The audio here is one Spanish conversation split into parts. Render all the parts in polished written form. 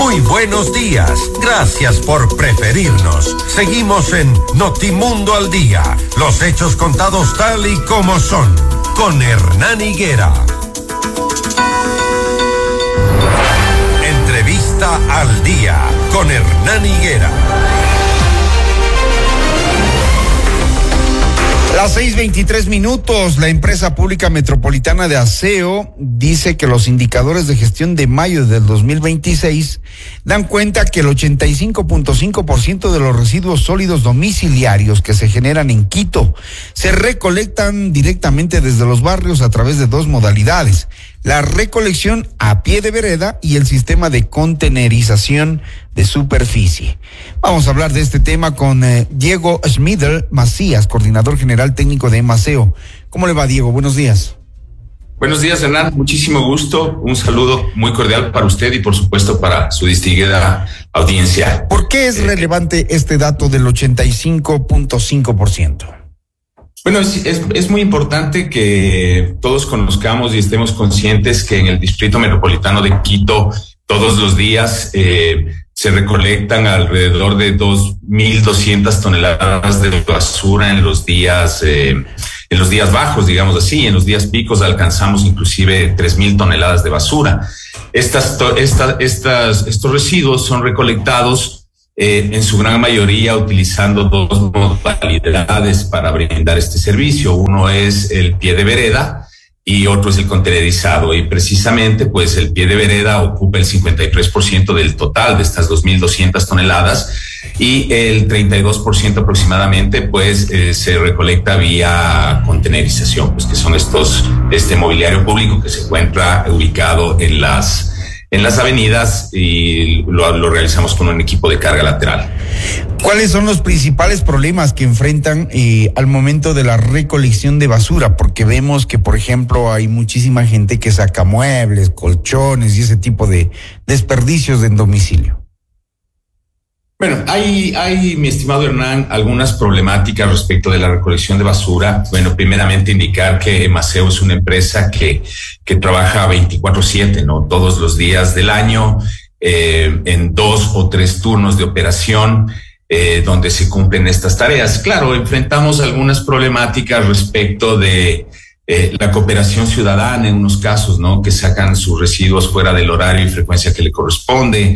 Muy buenos días. Gracias por preferirnos. Seguimos en Notimundo al Día. Los hechos contados tal y como son. Con Hernán Higuera. Entrevista al Día. Con Hernán Higuera. Las 6:23. La empresa pública metropolitana de aseo dice que los indicadores de gestión de mayo del 2026 dan cuenta que el 85.5% de los residuos sólidos domiciliarios que se generan en Quito se recolectan directamente desde los barrios a través de dos modalidades: la recolección a pie de vereda y el sistema de contenerización de superficie. Vamos a hablar de este tema con Diego Schmidl Macías, coordinador general técnico de Emaceo. ¿Cómo le va, Diego? Buenos días. Buenos días, Hernán. Muchísimo gusto. Un saludo muy cordial para usted y, por supuesto, para su distinguida audiencia. ¿Por qué es relevante este dato del 85.5%? Bueno, es muy importante que todos conozcamos y estemos conscientes que en el Distrito Metropolitano de Quito todos los días se recolectan alrededor de 2.200 toneladas de basura en los días bajos, digamos así. En los días picos alcanzamos inclusive 3.000 toneladas de basura. Estos residuos son recolectados en su gran mayoría utilizando dos modalidades para brindar este servicio. Uno es el pie de vereda y otro es el contenerizado. Y precisamente, pues, el pie de vereda ocupa el 53% del total de estas 2.200 toneladas y el 32% aproximadamente, pues, se recolecta vía contenerización, pues, que son este mobiliario público que se encuentra ubicado en las avenidas, y lo realizamos con un equipo de carga lateral. ¿Cuáles son los principales problemas que enfrentan al momento de la recolección de basura? Porque vemos que, por ejemplo, hay muchísima gente que saca muebles, colchones y ese tipo de desperdicios en domicilio. Bueno, hay, mi estimado Hernán, algunas problemáticas respecto de la recolección de basura. Bueno, primeramente indicar que Emaceo es una empresa que trabaja 24/7, ¿no? Todos los días del año, en 2 o 3 turnos de operación, donde se cumplen estas tareas. Claro, enfrentamos algunas problemáticas respecto de la cooperación ciudadana en unos casos, ¿no? Que sacan sus residuos fuera del horario y frecuencia que le corresponde.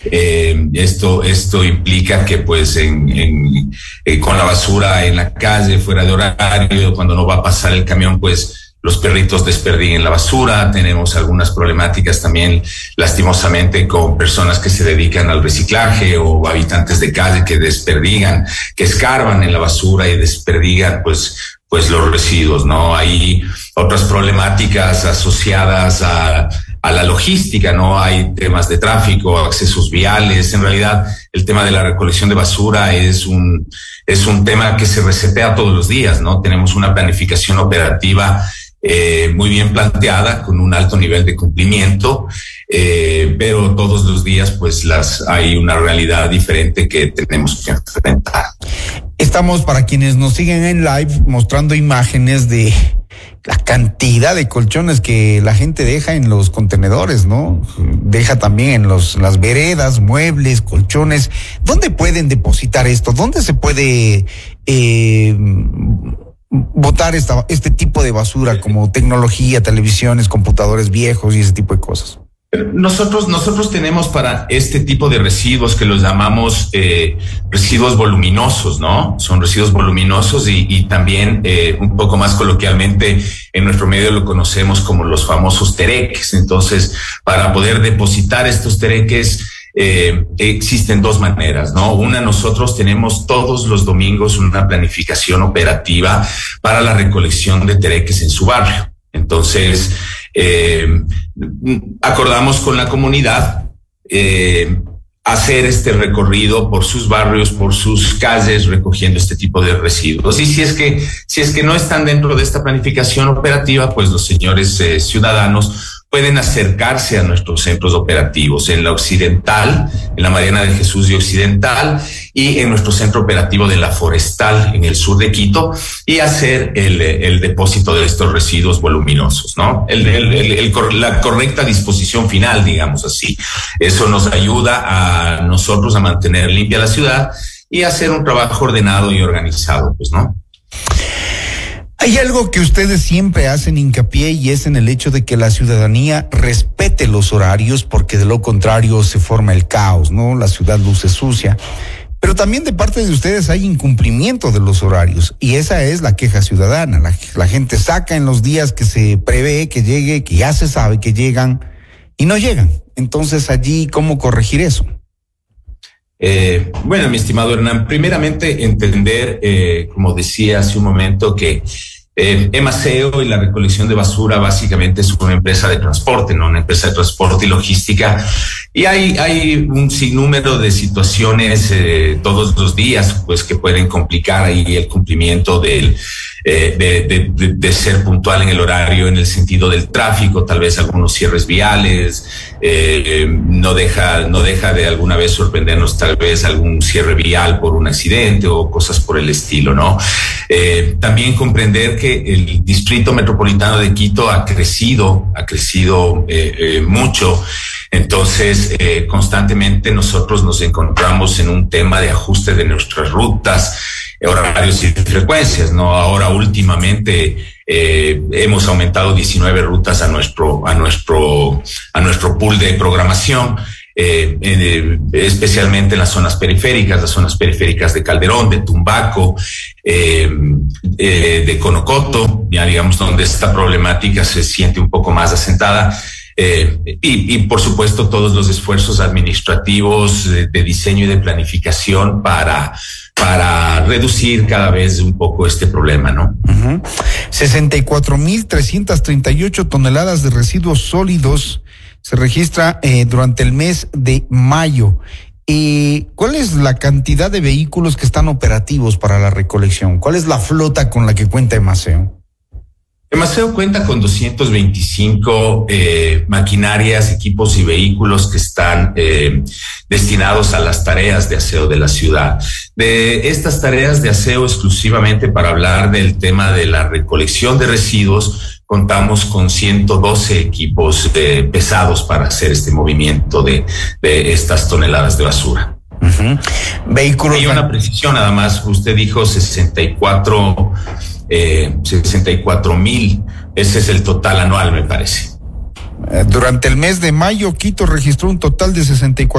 Esto implica que, pues, con la basura en la calle, fuera de horario, cuando no va a pasar el camión, pues, los perritos desperdiguen la basura. Tenemos algunas problemáticas también, lastimosamente, con personas que se dedican al reciclaje o habitantes de calle que desperdigan, que escarban en la basura y desperdigan, pues los residuos, ¿no? Hay otras problemáticas asociadas a la logística, ¿no? Hay temas de tráfico, accesos viales. En realidad, el tema de la recolección de basura es un tema que se resetea todos los días, ¿no? Tenemos una planificación operativa muy bien planteada, con un alto nivel de cumplimiento, pero todos los días, pues, hay una realidad diferente que tenemos que enfrentar. Estamos, para quienes nos siguen en live, mostrando imágenes de la cantidad de colchones que la gente deja en los contenedores, ¿no? Deja también en las veredas, muebles, colchones. ¿Dónde pueden depositar esto? ¿Dónde se puede botar este tipo de basura, como tecnología, televisiones, computadores viejos y ese tipo de cosas? Nosotros tenemos para este tipo de residuos, que los llamamos residuos voluminosos, ¿no? Son residuos voluminosos y también un poco más coloquialmente en nuestro medio lo conocemos como los famosos tereques. Entonces, para poder depositar estos tereques existen dos maneras, ¿no? Una, nosotros tenemos todos los domingos una planificación operativa para la recolección de tereques en su barrio. Entonces, acordamos con la comunidad hacer este recorrido por sus barrios, por sus calles, recogiendo este tipo de residuos. Y si es que no están dentro de esta planificación operativa, pues los señores ciudadanos pueden acercarse a nuestros centros operativos en la Occidental, en la Mariana de Jesús de Occidental, y en nuestro centro operativo de la Forestal en el sur de Quito, y hacer el depósito de estos residuos voluminosos, ¿no? La correcta disposición final, digamos así. Eso nos ayuda a nosotros a mantener limpia la ciudad y hacer un trabajo ordenado y organizado, pues, ¿no? Hay algo que ustedes siempre hacen hincapié, y es en el hecho de que la ciudadanía respete los horarios, porque de lo contrario se forma el caos, ¿no? La ciudad luce sucia. Pero también de parte de ustedes hay incumplimiento de los horarios, y esa es la queja ciudadana. La gente saca en los días que se prevé que llegue, que ya se sabe que llegan, y no llegan. Entonces allí, ¿cómo corregir eso? Bueno, mi estimado Hernán, primeramente entender, como decía hace un momento, que Emaseo y la recolección de basura básicamente es una empresa de transporte, ¿no? Una empresa de transporte y logística. Y hay un sinnúmero de situaciones todos los días, pues, que pueden complicar ahí el cumplimiento de ser puntual en el horario, en el sentido del tráfico, tal vez algunos cierres viales, no deja de alguna vez sorprendernos tal vez algún cierre vial por un accidente o cosas por el estilo, ¿no? También comprender que el Distrito Metropolitano de Quito ha crecido mucho. Entonces, constantemente nosotros nos encontramos en un tema de ajuste de nuestras rutas, horarios y frecuencias, ¿no? Ahora últimamente hemos aumentado 19 rutas a nuestro pool de programación, especialmente en las zonas periféricas de Calderón, de Tumbaco, de Conocoto, ya digamos donde esta problemática se siente un poco más asentada. Y por supuesto todos los esfuerzos administrativos de diseño y de planificación para reducir cada vez un poco este problema, ¿no? 64,338 toneladas de residuos sólidos se registra durante el mes de mayo. ¿Cuál es la cantidad de vehículos que están operativos para la recolección? ¿Cuál es la flota con la que cuenta Emaseo? Emaseo cuenta con 225 maquinarias, equipos y vehículos que están destinados a las tareas de aseo de la ciudad. De estas tareas de aseo, exclusivamente para hablar del tema de la recolección de residuos, contamos con 112 equipos pesados para hacer este movimiento de estas toneladas de basura. Vehículos. Y una precisión nada más, usted dijo 64,000, ese es el total anual, me parece. Durante el mes de mayo, Quito registró un total de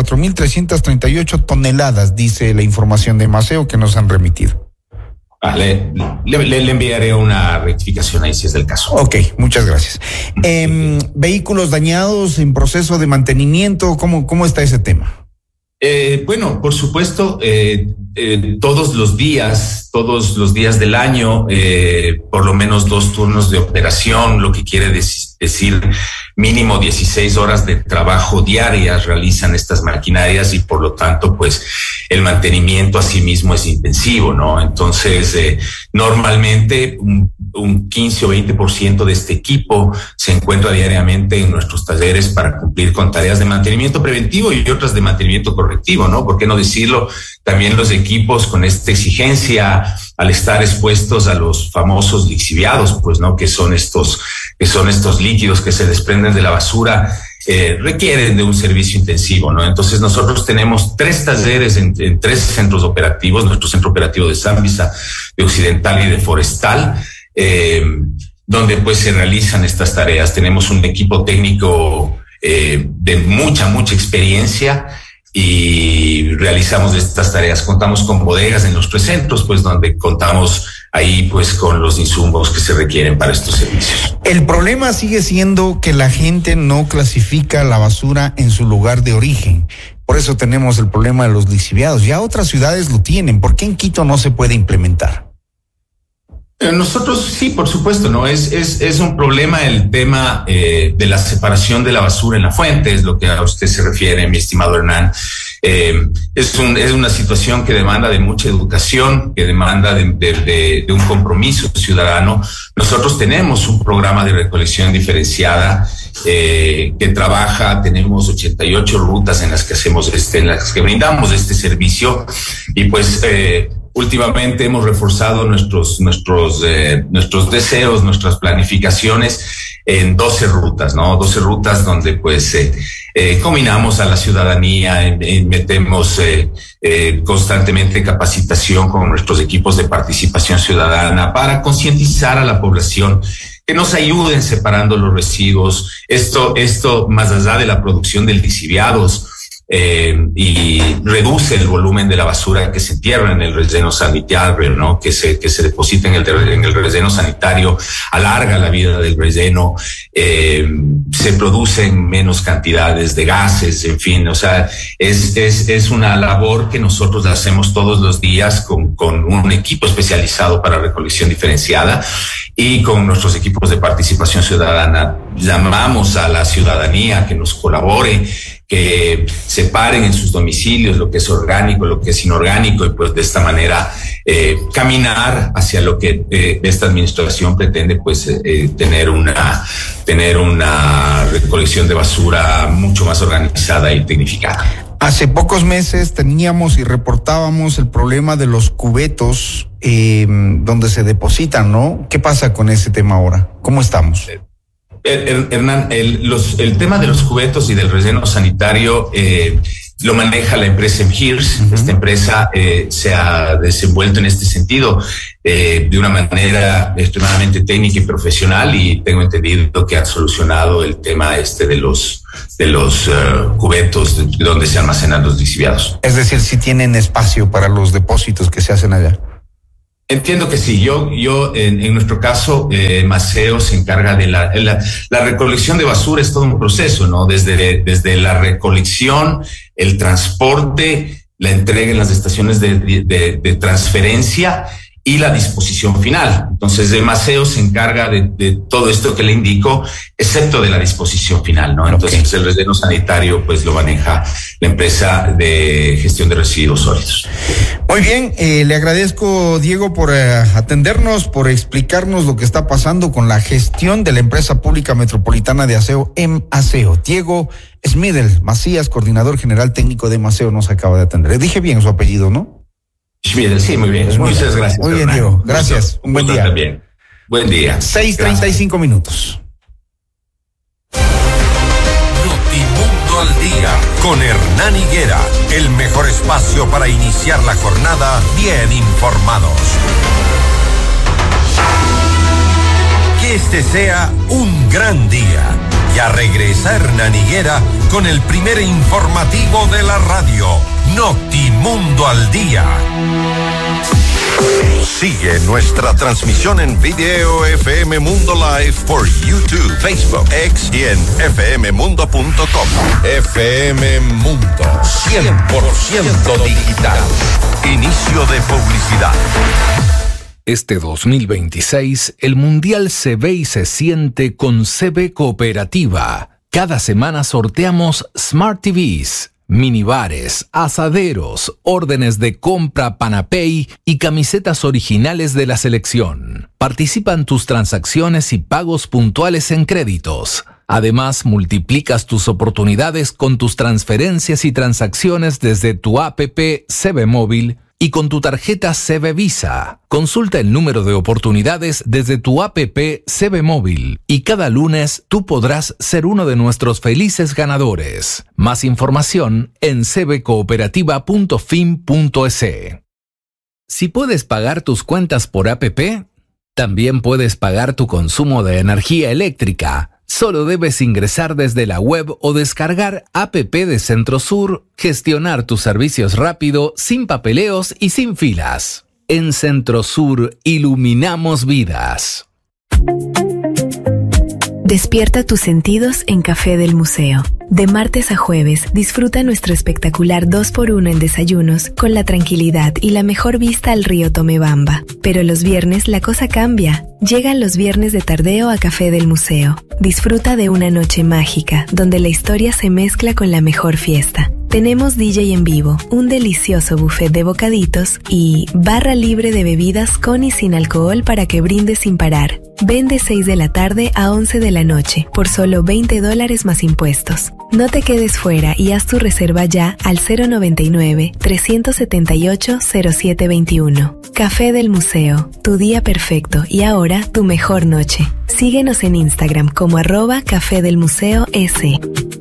64,338 toneladas, dice la información de Emaseo que nos han remitido. Le enviaré una rectificación ahí si es del caso. Ok, muchas gracias. Vehículos dañados en proceso de mantenimiento, ¿cómo está ese tema? Bueno, por supuesto, todos los días del año, por lo menos 2 turnos de operación, lo que quiere decir mínimo 16 horas de trabajo diarias realizan estas maquinarias, y por lo tanto, pues, el mantenimiento a sí mismo es intensivo, ¿no? Entonces, normalmente un 15 o 20% de este equipo se encuentra diariamente en nuestros talleres para cumplir con tareas de mantenimiento preventivo y otras de mantenimiento correctivo, ¿no? ¿Por qué no decirlo? También los equipos con esta exigencia, al estar expuestos a los famosos lixiviados, pues, ¿no? Que son estos líquidos que se desprenden de la basura, requieren de un servicio intensivo, ¿no? Entonces nosotros tenemos 3 talleres en 3 centros operativos, nuestro centro operativo de Zambisa, de Occidental y de Forestal, donde pues se realizan estas tareas. Tenemos un equipo técnico de mucha experiencia y realizamos estas tareas. Contamos con bodegas en los 3 centros, pues, donde contamos ahí pues con los insumos que se requieren para estos servicios. El problema sigue siendo que la gente no clasifica la basura en su lugar de origen. Por eso tenemos el problema de los lixiviados. Ya otras ciudades lo tienen. ¿Por qué en Quito no se puede implementar? Nosotros sí, por supuesto, ¿no? Es un problema el tema de la separación de la basura en la fuente, es lo que a usted se refiere, mi estimado Hernán. Es una situación que demanda de mucha educación, que demanda de un compromiso ciudadano. Nosotros tenemos un programa de recolección diferenciada que trabaja. Tenemos 88 rutas en las que en las que brindamos este servicio, y pues últimamente hemos reforzado nuestros deseos, nuestras planificaciones en 12 rutas, ¿no? 12 rutas donde pues combinamos a la ciudadanía, metemos constantemente capacitación con nuestros equipos de participación ciudadana para concientizar a la población que nos ayuden separando los residuos. Esto más allá de la producción de lixiviados, y reduce el volumen de la basura que se entierra en el relleno sanitario, ¿no? Que se deposita en el relleno sanitario, alarga la vida del relleno, se producen menos cantidades de gases, en fin, o sea, es una labor que nosotros hacemos todos los días con un equipo especializado para recolección diferenciada y con nuestros equipos de participación ciudadana. Llamamos a la ciudadanía que nos colabore, que separen en sus domicilios lo que es orgánico, lo que es inorgánico, y pues de esta manera caminar hacia lo que esta administración pretende, pues tener una recolección de basura mucho más organizada y tecnificada. Hace pocos meses teníamos y reportábamos el problema de los cubetos donde se depositan, ¿no? ¿Qué pasa con ese tema ahora? ¿Cómo estamos? Hernán, el tema de los cubetos y del relleno sanitario lo maneja la empresa Emhirs. Esta empresa se ha desenvuelto en este sentido de una manera extremadamente técnica y profesional, y tengo entendido que ha solucionado el tema de los cubetos donde se almacenan los lixiviados. Es decir, si tienen espacio para los depósitos que se hacen allá. Entiendo que sí. Yo en nuestro caso, Maceo se encarga de la recolección de basura. Es todo un proceso, ¿no? Desde la recolección, el transporte, la entrega en las estaciones de transferencia y la disposición final. Entonces, Maceo se encarga de todo esto que le indico, excepto de la disposición final, ¿no? Entonces, okay, el relleno sanitario, pues lo maneja la empresa de gestión de residuos sólidos. Muy bien, le agradezco, Diego, por atendernos, por explicarnos lo que está pasando con la gestión de la empresa pública metropolitana de aseo, Aseo. Diego Schmidl Macías, coordinador general técnico de Maceo, nos acaba de atender. Le dije bien su apellido, ¿no? Schmidl, sí, muy bien. Muchas gracias. Muy bien, Diego. Gracias. Un buen día. También. Buen día. 6:35 minutos. Notimundo al día con Hernán Higuera, el mejor espacio para iniciar la jornada bien informados. Que este sea un gran día. Ya regresa Hernán Higuera con el primer informativo de la radio, Notimundo al día. Sigue nuestra transmisión en video FM Mundo Live por YouTube, Facebook, X y en fmmundo.com. FM Mundo, 100% digital. Inicio de publicidad. Este 2026, el Mundial se ve y se siente con CB Cooperativa. Cada semana sorteamos Smart TVs, minibares, asaderos, órdenes de compra Panapay y camisetas originales de la selección. Participan tus transacciones y pagos puntuales en créditos. Además, multiplicas tus oportunidades con tus transferencias y transacciones desde tu APP CB Móvil y con tu tarjeta CB Visa. Consulta el número de oportunidades desde tu APP CB Móvil y cada lunes tú podrás ser uno de nuestros felices ganadores. Más información en cbcooperativa.fin.es. Si puedes pagar tus cuentas por APP, también puedes pagar tu consumo de energía eléctrica. Solo debes ingresar desde la web o descargar APP de Centrosur, gestionar tus servicios rápido, sin papeleos y sin filas. En Centrosur iluminamos vidas. Despierta tus sentidos en Café del Museo. De martes a jueves, disfruta nuestro espectacular 2x1 en desayunos con la tranquilidad y la mejor vista al río Tomebamba. Pero los viernes la cosa cambia. Llegan los viernes de tardeo a Café del Museo. Disfruta de una noche mágica, donde la historia se mezcla con la mejor fiesta. Tenemos DJ en vivo, un delicioso buffet de bocaditos y barra libre de bebidas con y sin alcohol para que brindes sin parar. Ven de 6 de la tarde a 11 de la noche por solo $20 más impuestos. No te quedes fuera y haz tu reserva ya al 099-378-0721. Café del Museo, tu día perfecto y ahora tu mejor noche. Síguenos en Instagram como @Café del Museo S.